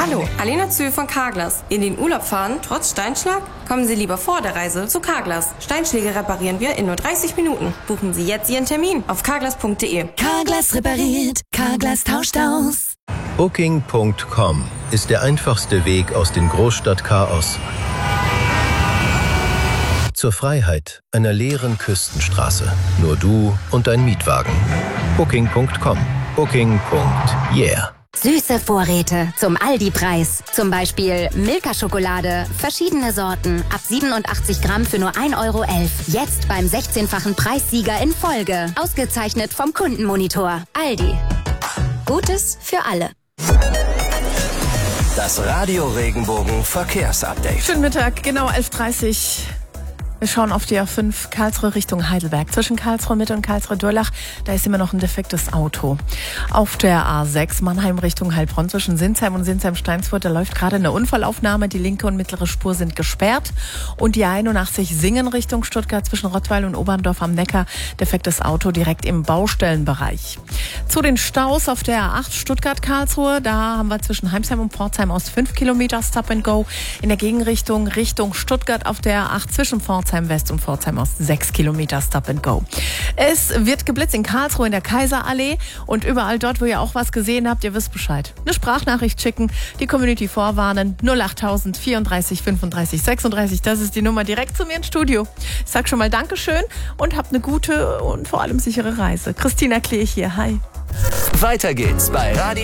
Hallo, Alena Zühl von Carglass. In den Urlaub fahren, trotz Steinschlag? Kommen Sie lieber vor der Reise zu Carglass. Steinschläge reparieren wir in nur 30 Minuten. Buchen Sie jetzt Ihren Termin auf carglass.de. Carglass repariert, Carglass tauscht aus. Booking.com ist der einfachste Weg aus dem Großstadtchaos zur Freiheit einer leeren Küstenstraße. Nur du und dein Mietwagen. Booking.com. Booking.yeah. Süße Vorräte zum Aldi-Preis. Zum Beispiel Milka-Schokolade, verschiedene Sorten, ab 87 Gramm für nur 1,11 Euro. Jetzt beim 16-fachen Preissieger in Folge. Ausgezeichnet vom Kundenmonitor. Aldi. Gutes für alle. Das Radio Regenbogen Verkehrsupdate. Schönen Mittag, genau 11:30 Uhr. Wir schauen auf die A5 Karlsruhe Richtung Heidelberg. Zwischen Karlsruhe Mitte und Karlsruhe Durlach, da ist immer noch ein defektes Auto. Auf der A6 Mannheim Richtung Heilbronn zwischen Sinsheim und Sinsheim-Steinsfurt, da läuft gerade eine Unfallaufnahme. Die linke und mittlere Spur sind gesperrt. Und die 81 Singen Richtung Stuttgart zwischen Rottweil und Oberndorf am Neckar, defektes Auto direkt im Baustellenbereich. Zu den Staus auf der A8 Stuttgart-Karlsruhe, da haben wir zwischen Heimsheim und Pforzheim aus 5 Kilometer Stop and Go. In der Gegenrichtung Richtung Stuttgart auf der A8 zwischen Pforzheim West und Pforzheim Ost 6 Kilometer Stop and Go. Es wird geblitzt in Karlsruhe in der Kaiserallee und überall dort, wo ihr auch was gesehen habt, ihr wisst Bescheid. Eine Sprachnachricht schicken, die Community vorwarnen, 08000 34 35 36, das ist die Nummer direkt zu mir ins Studio. Ich sag schon mal Dankeschön und habt eine gute und vor allem sichere Reise. Christina Klee hier, hi. Weiter geht's bei Radio